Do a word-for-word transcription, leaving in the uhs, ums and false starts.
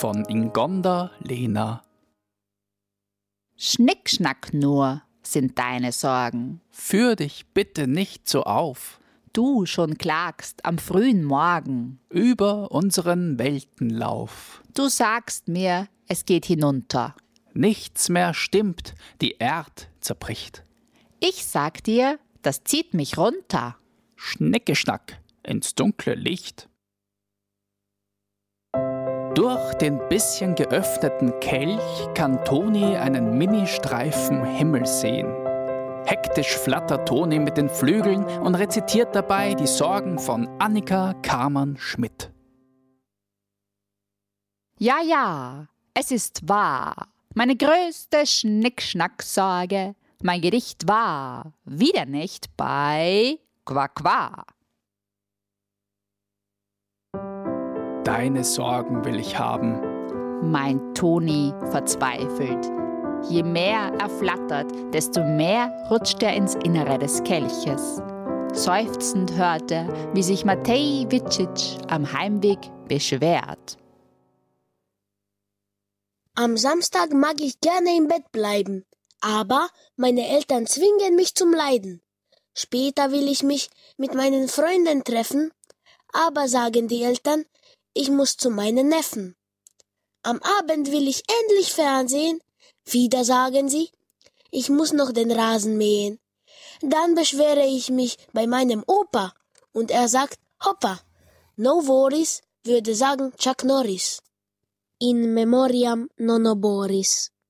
von Ingonda Lena. Schnickschnack nur sind deine Sorgen. Führ dich bitte nicht so auf. Du schon klagst am frühen Morgen über unseren Weltenlauf. Du sagst mir, es geht hinunter. Nichts mehr stimmt, die Erd zerbricht. Ich sag dir, das zieht mich runter. Schneckeschnack ins dunkle Licht. Durch den bisschen geöffneten Kelch kann Toni einen Ministreifen Himmel sehen. Hektisch flattert Toni mit den Flügeln und rezitiert dabei die Sorgen von Annika Kamann-Schmidt. Ja, ja, es ist wahr. Meine größte Schnickschnack-Sorge. Mein Gedicht war wieder nicht bei Quack Quack. Deine Sorgen will ich haben, meint Toni verzweifelt. Je mehr er flattert, desto mehr rutscht er ins Innere des Kelches. Seufzend hört er, wie sich Matej Vicic am Heimweg beschwert. Am Samstag mag ich gerne im Bett bleiben, aber meine Eltern zwingen mich zum Leiden. Später will ich mich mit meinen Freunden treffen, aber sagen die Eltern, ich muss zu meinen Neffen. Am Abend will ich endlich Fernsehen, wieder sagen sie, ich muss noch den Rasen mähen. Dann beschwere ich mich bei meinem Opa und er sagt, hoppa, no worries, würde sagen Chuck Norris. In memoriam nonno Boris.